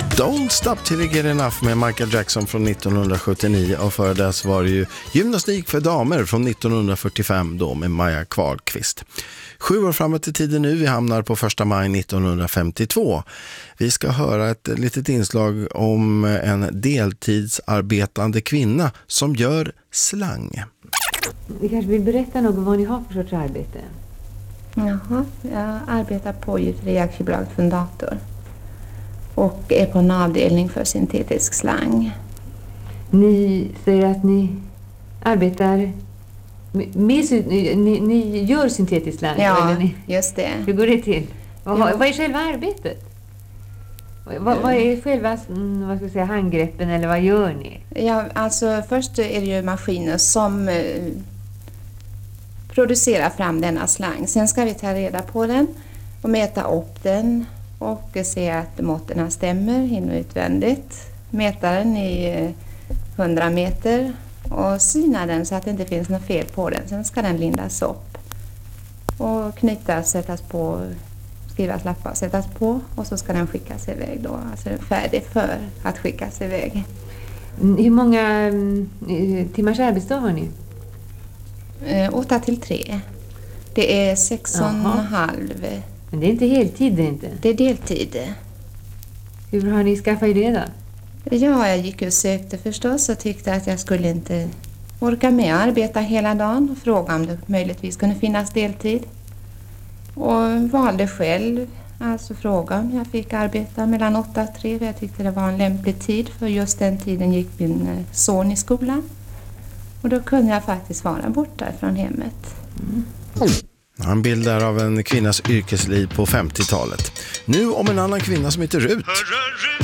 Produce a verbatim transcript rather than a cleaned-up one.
Don't Stop Till You Get Enough med Michael Jackson från nittonhundrasjuttionio, och före dess var det ju Gymnastik för damer från nittonhundrafyrtiofem då med Maja Kvalqvist. Sju år framåt i tiden nu, vi hamnar på första maj nittonhundrafemtiotvå. Vi ska höra ett litet inslag om en deltidsarbetande kvinna som gör slang. Ni kanske vill berätta något om vad ni har för sorts arbete? Jaha, jag arbetar på Gjuteriaktiebolaget Fundator och är på en avdelning för syntetisk slang. Ni säger att ni arbetar med, med ni, ni gör syntetisk slang? Ja, eller ni, just det. hur går det till? Vad, Ja. vad är själva arbetet? Vad, vad är själva mm, vad ska jag säga, handgreppen, eller vad gör ni? Ja, alltså först är det ju maskiner som eh, producerar fram denna slang. Sen ska vi ta reda på den och mäta upp den och se att måtterna stämmer in och utvändigt. Mäta den i eh, hundra meter och syna den så att det inte finns något fel på den. Sen ska den lindas upp och knytas, sättas på, skrivas lappar, sättas på, och så ska den skickas iväg då. Alltså den är färdig för att skickas iväg. Hur många mm, timmars arbetsdag har ni? Eh, åtta till tre. Det är sex och en halv. Men det är inte heltid, det är inte? Det är deltid. Hur har ni skaffat det då? Ja, jag gick och sökte förstås och tyckte att jag skulle inte orka med att arbeta hela dagen och frågade om det möjligtvis kunde finnas deltid. Och valde själv, alltså fråga om jag fick arbeta mellan åtta och tre, för jag tyckte det var en lämplig tid, för just den tiden gick min son i skolan. Och då kunde jag faktiskt vara borta från hemmet. Mm. Han bildar av en kvinnas yrkesliv på femtiotalet. Nu om en annan kvinna som heter Rut.